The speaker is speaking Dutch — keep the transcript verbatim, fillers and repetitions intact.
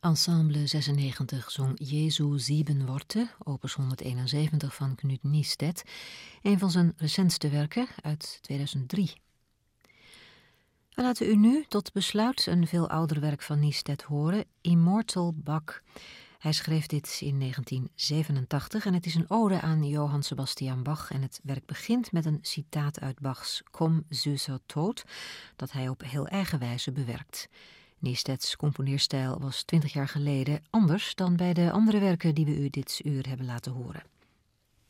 Ensemble zesennegentig zong Jesu Sieben Worte, opus honderdeenenzeventig van Knut Niestedt, een van zijn recentste werken uit tweeduizend drie. We laten u nu tot besluit een veel ouder werk van Niestedt horen, Immortal Bach. Hij schreef dit in negentien zevenentachtig en het is een ode aan Johann Sebastian Bach en het werk begint met een citaat uit Bachs Komm, süßer Tod, dat hij op heel eigen wijze bewerkt. Niestedts componeerstijl was twintig jaar geleden anders dan bij de andere werken die we u dit uur hebben laten horen.